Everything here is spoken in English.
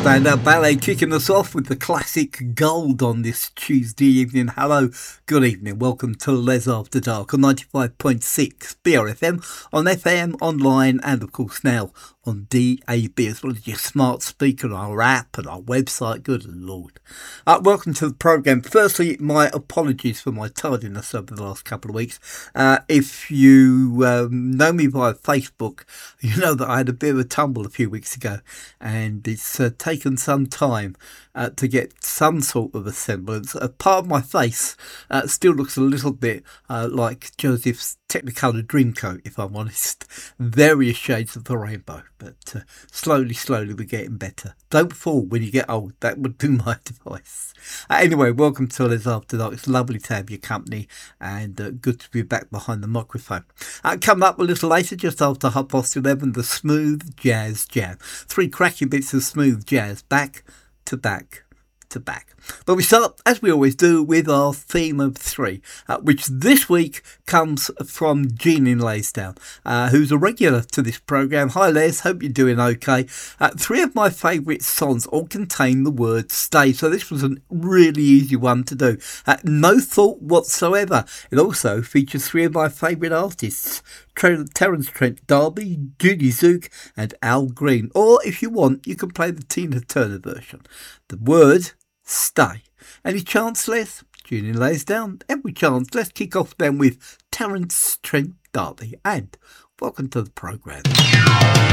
Spandau Ballet kicking us off with the classic Gold on this Tuesday evening. Hello, good evening. Welcome to Les After Dark on 95.6 BRFM, on FM, online, and of course now on DAB, as well as your smart speaker, our app and our website. Good Lord. Welcome to the programme. Firstly, my apologies for my tardiness over the last couple of weeks. If you know me via Facebook, you know that I had a bit of a tumble a few weeks ago, and it's taken some time to get some sort of a semblance. Part of my face still looks a little bit like Joseph's Technicolor Dreamcoat, if I'm honest. Various shades of the rainbow, but slowly we're getting better. Don't fall when you get old. That would be my advice. Anyway, welcome to Les After Dark. It's lovely to have your company, and good to be back behind the microphone. Coming up a little later, just after 11:30, the Smooth Jazz Jam. 3 cracking bits of smooth jazz, back to back to back. But we start, as we always do, with our theme of 3, which this week comes from Jean in Lansdowne, who's a regular to this programme. Hi Les, hope you're doing okay. 3 of my favourite songs all contain the word stay, so this was a really easy one to do. No thought whatsoever. It also features 3 of my favourite artists, Terence Trent D'Arby, Judy Zook and Al Green. Or if you want, you can play the Tina Turner version. The word stay. Any chance, Les? June in Lansdowne. Every chance. Let's kick off then with Terence Trent D'Arby. And welcome to the programme.